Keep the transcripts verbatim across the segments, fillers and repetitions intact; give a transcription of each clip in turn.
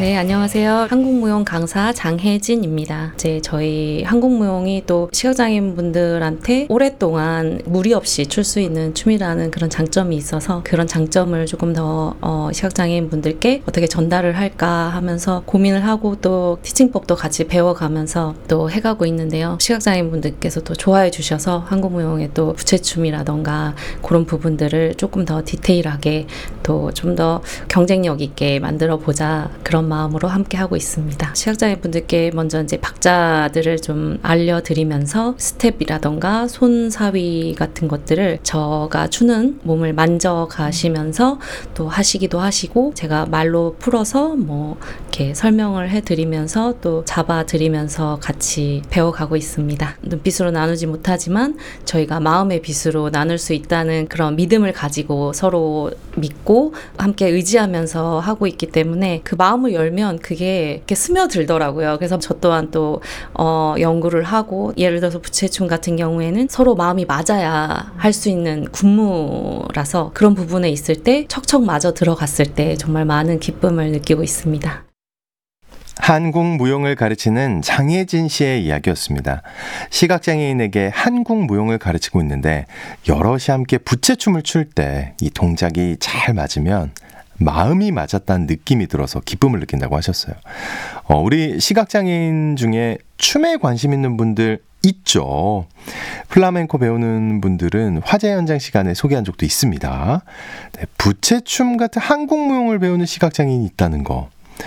네, 안녕하세요. 한국무용 강사 장혜진입니다. 이제 저희 한국무용이 또 시각장애인 분들한테 오랫동안 무리 없이 출 수 있는 춤이라는 그런 장점이 있어서 그런 장점을 조금 더 어, 시각장애인 분들께 어떻게 전달을 할까 하면서 고민을 하고 또 티칭법도 같이 배워가면서 또 해가고 있는데요. 시각장애인 분들께서도 좋아해 주셔서 한국무용의 또 부채춤이라던가 그런 부분들을 조금 더 디테일하게 또 좀 더 경쟁력 있게 만들어 보자, 그런 마음으로 함께 하고 있습니다. 시각장애 분들께 먼저 이제 박자들을 좀 알려드리면서 스텝이라던가 손 사위 같은 것들을 저가 추는 몸을 만져가시면서 또 하시기도 하시고, 제가 말로 풀어서 뭐 이렇게 설명을 해드리면서 또 잡아드리면서 같이 배워가고 있습니다. 눈빛으로 나누지 못하지만 저희가 마음의 빛으로 나눌 수 있다는 그런 믿음을 가지고 서로 믿고 함께 의지하면서 하고 있기 때문에 그 마음을 열면 그게 이렇게 스며들더라고요. 그래서 저 또한 또 어, 연구를 하고, 예를 들어서 부채춤 같은 경우에는 서로 마음이 맞아야 할 수 있는 군무라서 그런 부분에 있을 때 척척 맞아 들어갔을 때 정말 많은 기쁨을 느끼고 있습니다. 한국 무용을 가르치는 장혜진 씨의 이야기였습니다. 시각장애인에게 한국 무용을 가르치고 있는데 여럿이 함께 부채춤을 출 때 이 동작이 잘 맞으면 마음이 맞았다는 느낌이 들어서 기쁨을 느낀다고 하셨어요. 어, 우리 시각장애인 중에 춤에 관심 있는 분들 있죠. 플라멩코 배우는 분들은 화제 현장 시간에 소개한 적도 있습니다. 네, 부채춤 같은 한국 무용을 배우는 시각장애인이 있다는 거,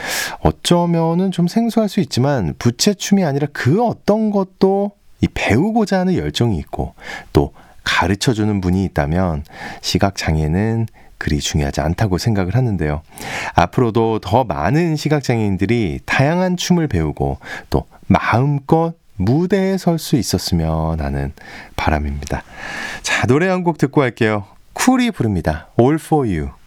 어쩌면은 좀 생소할 수 있지만 부채춤이 아니라 그 어떤 것도 이 배우고자 하는 열정이 있고 또 가르쳐주는 분이 있다면 시각장애는 그리 중요하지 않다고 생각을 하는데요. 앞으로도 더 많은 시각장애인들이 다양한 춤을 배우고 또 마음껏 무대에 설 수 있었으면 하는 바람입니다. 자, 노래 한 곡 듣고 할게요. 쿨이 부릅니다. All for you.